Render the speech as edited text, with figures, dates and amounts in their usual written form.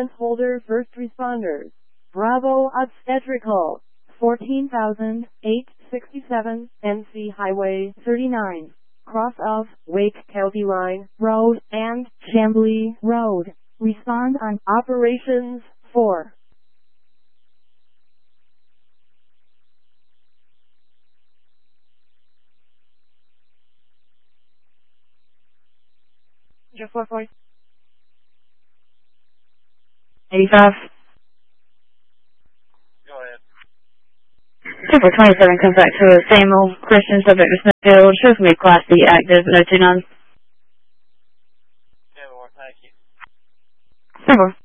Warrant holder first responders. Bravo Obstetrical, 14,867, NC Highway 39, cross of Wake County Line Road and Chambly Road. Respond on Operations 4. Just 440. 85. Go ahead. 2427 comes back to the same old Christian subject to Smithfield. Shows me Class D active, no 29. Yeah, more, thank you. 4.